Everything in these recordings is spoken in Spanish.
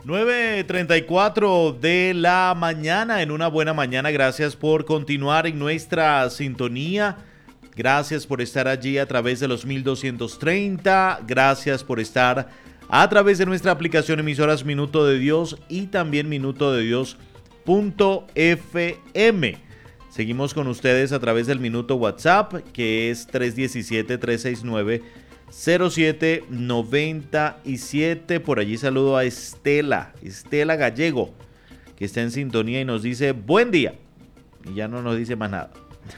9:34 de la mañana, en una buena mañana. Gracias por continuar en nuestra sintonía. Gracias por estar allí a través de los 1230. Gracias por estar a través de nuestra aplicación emisoras Minuto de Dios y también minutodedios.fm. Seguimos con ustedes a través del minuto WhatsApp, que es 317-369-0797. Por allí saludo a Estela Gallego, que está en sintonía y nos dice buen día. Y ya no nos dice más nada.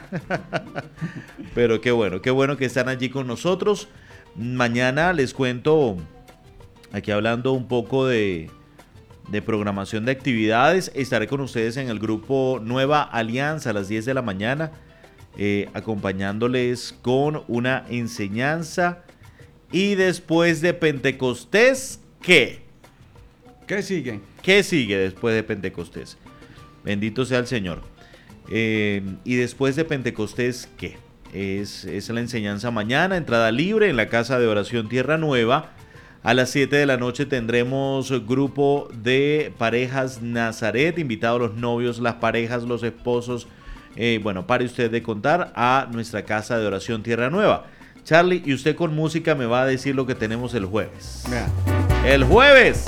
Pero qué bueno que están allí con nosotros. Mañana les cuento, aquí hablando un poco de programación de actividades, estaré con ustedes en el grupo Nueva Alianza a las 10 de la mañana, acompañándoles con una enseñanza. Y después de Pentecostés, ¿qué? ¿Qué sigue? ¿Qué sigue después de Pentecostés? Bendito sea el Señor. Y después de Pentecostés, ¿qué? Es la enseñanza mañana, entrada libre en la Casa de Oración Tierra Nueva. A las 7 de la noche tendremos grupo de parejas Nazaret, invitados los novios, las parejas, los esposos. Bueno, pare usted de contar, a nuestra Casa de Oración Tierra Nueva. Charlie, y usted con música me va a decir lo que tenemos el jueves. Vea. El jueves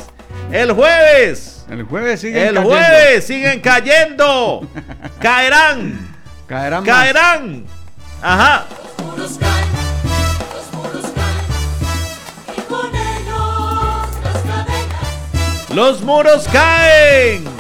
siguen cayendo. Caerán. Ajá. Los muros caen.